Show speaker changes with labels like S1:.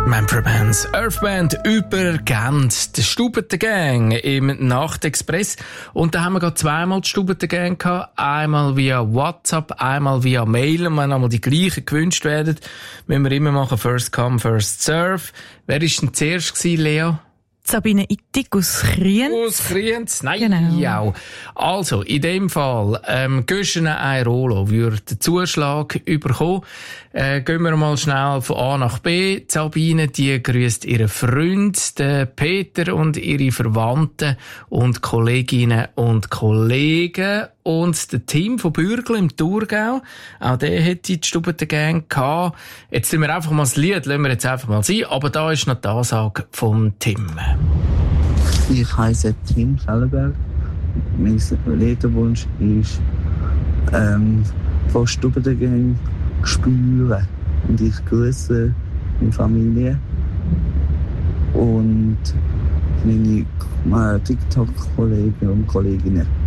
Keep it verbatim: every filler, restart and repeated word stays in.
S1: Manfred Mann's Earthband über Gent, die Stubbentengang im Nachtexpress. Und da haben wir gerade zweimal die Stubbentengang gehabt. Einmal via WhatsApp, einmal via Mail. Und wenn einmal die gleichen gewünscht werden, müssen wir immer machen First Come, First Serve. Wer war denn zuerst gewesen, Lea?
S2: Sabine Ittig aus Kriens.
S1: Aus Kriens? Nein,
S2: genau.
S1: Ja. Also, in dem Fall, ähm, Göschene Airolo würde den Zuschlag überkommen. Äh, gehen wir mal schnell von A nach B. Die Sabine, die grüßt ihren Freund, den Peter, und ihre Verwandten und Kolleginnen und Kollegen. Und der Team von Bürgel im Thurgau, auch der hätte die Stubbentengang gehabt. Jetzt tun wir einfach mal das Lied, lassen wir jetzt einfach mal sein. Aber da ist noch die Ansage vom Tim.
S3: Ich heiße Tim Schellenberg. Mein Lederwunsch ist, ähm, von Stubbentengang spüren. Und ich grüße meine Familie und meine TikTok-Kollegen und Kolleginnen.